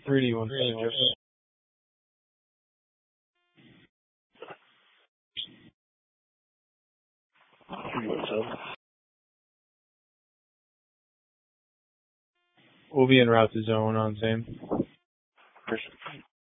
3D1. We'll be en route to zone on same.